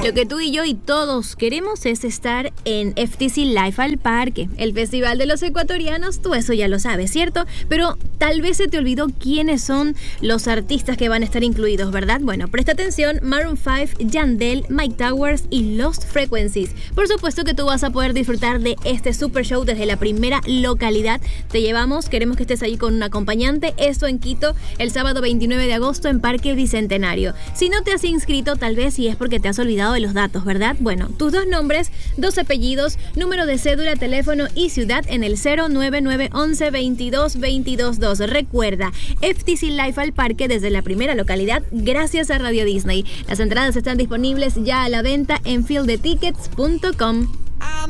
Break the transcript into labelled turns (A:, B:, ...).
A: Lo que tú y yo y todos queremos es estar en FTC Live al Parque, el festival de los ecuatorianos. Tú eso ya lo sabes, ¿cierto? Pero tal vez se te olvidó quiénes son los artistas que van a estar incluidos, ¿verdad? Bueno, presta atención: Maroon 5, Yandel, Mike Towers y Lost Frequencies. Por supuesto que tú vas a poder disfrutar de este super show desde la primera localidad. Te llevamos, queremos que estés ahí con un acompañante. Esto en Quito, el sábado 29 de agosto en Parque Bicentenario. Si no te has inscrito, tal vez si es porque te has olvidado de los datos, ¿verdad? Bueno, tus 2 nombres, 2 apellidos, número de cédula, teléfono y ciudad en el 09911 22 22 2. Recuerda, FTC Live al Parque desde la primera localidad, gracias a Radio Disney. Las entradas están disponibles ya a la venta en fieldetickets.com.